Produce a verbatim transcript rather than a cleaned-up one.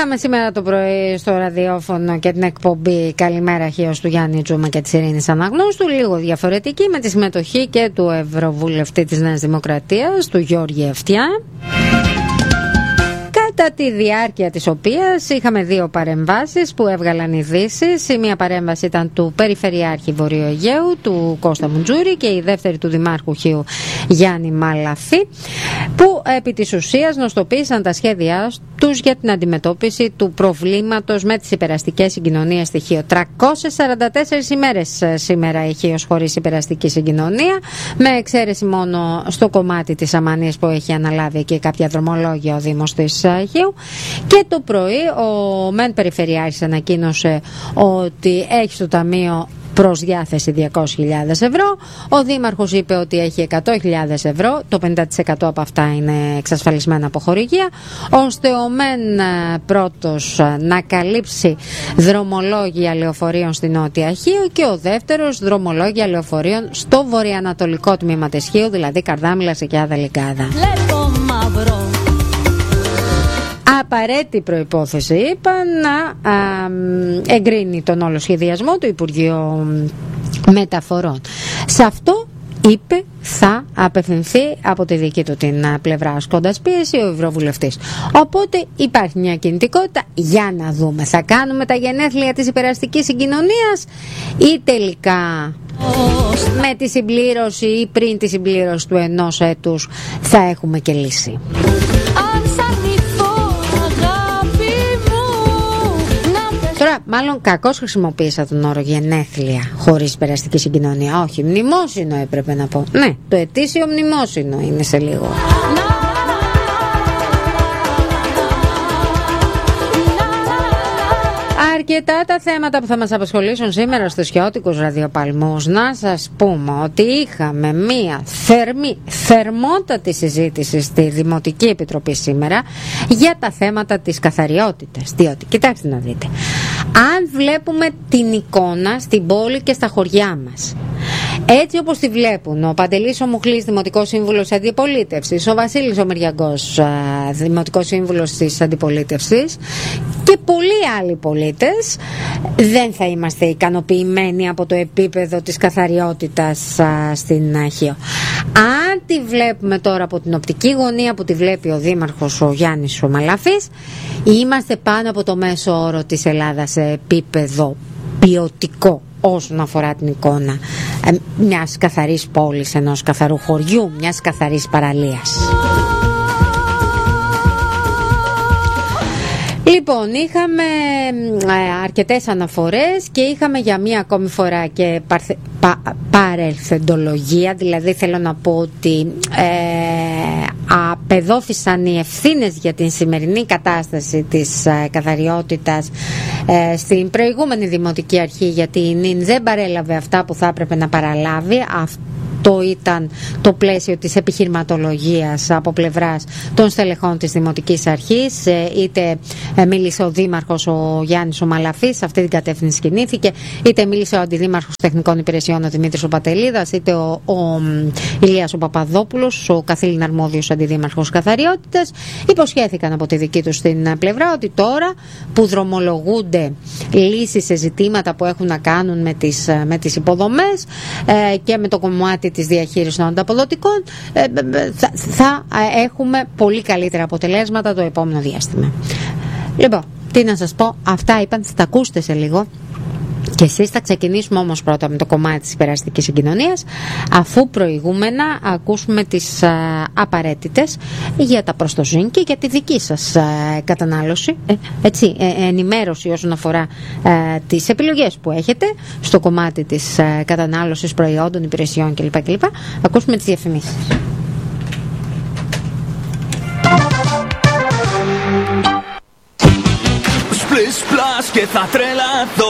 Είχαμε σήμερα το πρωί στο ραδιόφωνο και την εκπομπή Καλημέρα Χίος του Γιάννη Τζούμα και της Ειρήνης Αναγνώστου, λίγο διαφορετική, με τη συμμετοχή και του Ευρωβουλευτή της Νέας Δημοκρατίας, του Γιώργη Ευτιά, κατά τη διάρκεια της οποίας είχαμε δύο παρεμβάσεις που έβγαλαν ειδήσεις. Η μία παρέμβαση ήταν του Περιφερειάρχη Βορείου Αιγαίου, του Κώστα Μουτζούρη, και η δεύτερη του Δημάρχου Χίου, Γιάννη Μαλαφή, που επί της ουσίας γνωστοποίησαν τα σχέδιά τους για την αντιμετώπιση του προβλήματος με τις υπεραστικές συγκοινωνίες στη Χίο. τριακόσιες σαράντα τέσσερις ημέρες σήμερα η Χίος χωρίς υπεραστική συγκοινωνία, με εξαίρεση μόνο στο κομμάτι της Αμανίας που έχει αναλάβει και κάποια δρομολόγια ο Δήμος της Χίου. Και το πρωί ο ΜΕΝ Περιφερειάρχης ανακοίνωσε ότι έχει στο Ταμείο προς διάθεση διακόσιες χιλιάδες ευρώ. Ο Δήμαρχος είπε ότι έχει εκατό χιλιάδες ευρώ, το πενήντα τοις εκατό από αυτά είναι εξασφαλισμένα από χορηγία, ώστε ο ΜΕΝ πρώτος να καλύψει δρομολόγια λεωφορείων στην Νότια Χίο και ο δεύτερος δρομολόγια λεωφορείων στο βορειοανατολικό τμήμα της Χίου, δηλαδή Καρδάμηλα, Σικιάδα, Λιγκάδα. Απαραίτητη προϋπόθεση, είπα, να α, εγκρίνει τον όλο σχεδιασμό του Υπουργείο Μεταφορών. Σε αυτό, είπε, θα απευθυνθεί από τη δική του την πλευρά, ασκώντας πίεση, ο Ευρωβουλευτής. Οπότε υπάρχει μια κινητικότητα για να δούμε, θα κάνουμε τα γενέθλια της υπεραστικής συγκοινωνίας ή τελικά με τη συμπλήρωση ή πριν τη συμπλήρωση του ενός έτους θα έχουμε και λύση. Τώρα, μάλλον κακώς χρησιμοποίησα τον όρο γενέθλια χωρίς περαστική συγκοινωνία. Όχι, μνημόσυνο έπρεπε να πω. Ναι, το ετήσιο μνημόσυνο είναι σε λίγο. Αρκετά τα θέματα που θα μας απασχολήσουν σήμερα στους χιώτικους ραδιοπαλμούς. Να σας πούμε ότι είχαμε μία θερμή, θερμότατη συζήτηση στη Δημοτική Επιτροπή σήμερα για τα θέματα της καθαριότητας. Διότι, κοιτάξτε να δείτε, αν βλέπουμε την εικόνα στην πόλη και στα χωριά μας, έτσι όπως τη βλέπουν ο Παντελής ο Μουχλής, Δημοτικός Σύμβουλος Αντιπολίτευσης, ο Βασίλης ο Μυριαγκός, Δημοτικός Σύμβουλος της Αντιπολίτευσης, και πολλοί άλλοι πολίτες, δεν θα είμαστε ικανοποιημένοι από το επίπεδο της καθαριότητας α, στην Χίο. Αν τη βλέπουμε τώρα από την οπτική γωνία που τη βλέπει ο Δήμαρχος ο Γιάννης ο Μαλαφής, είμαστε πάνω από το μέσο όρο της Ελλάδας σε επίπεδο ποιοτικό όσον αφορά την εικόνα ε, μιας καθαρής πόλης, ενός καθαρού χωριού, μιας καθαρής παραλίας. Λοιπόν, είχαμε ε, αρκετές αναφορές και είχαμε για μία ακόμη φορά και παρθε, πα, παρελθεντολογία, δηλαδή θέλω να πω ότι ε, απεδόθησαν οι ευθύνες για την σημερινή κατάσταση της ε, καθαριότητας ε, στην προηγούμενη Δημοτική Αρχή, γιατί η ΝΙΝ δεν παρέλαβε αυτά που θα έπρεπε να παραλάβει. Αυτό ήταν το πλαίσιο της επιχειρηματολογίας από πλευράς των στελεχών της Δημοτικής Αρχής. Είτε μίλησε ο Δήμαρχος ο Γιάννης ο Μαλαφής, σε αυτή την κατεύθυνση κινήθηκε, είτε μίλησε ο Αντιδήμαρχος Τεχνικών Υπηρεσιών ο Δημήτρης ο Πατελίδας, είτε ο, ο Ηλίας ο Παπαδόπουλος, ο καθήλυνα αρμόδιος Αντιδήμαρχος Καθαριότητας. Υποσχέθηκαν από τη δική τους την πλευρά ότι τώρα που δρομολογούνται λύσεις σε ζητήματα που έχουν να κάνουν με τις, με τις υποδομές ε, και με το κομμάτι της διαχείρισης των ανταποδοτικών, ε, θα, θα έχουμε πολύ καλύτερα αποτελέσματα το επόμενο διάστημα. Λοιπόν, τι να σας πω, αυτά είπαν, θα τα ακούσετε σε λίγο. Και εσείς θα ξεκινήσουμε όμως πρώτα με το κομμάτι της υπεραστικής συγκοινωνίας, αφού προηγούμενα ακούσουμε τις α, απαραίτητες για τα προστοζήν και για τη δική σας α, κατανάλωση, ε, έτσι, ε, ενημέρωση όσον αφορά α, τις επιλογές που έχετε στο κομμάτι της α, κατανάλωσης προϊόντων, υπηρεσιών κλπ. κλπ. Ακούσουμε τις διαφημίσεις. Σπλες πλάς και θα τρελαθώ,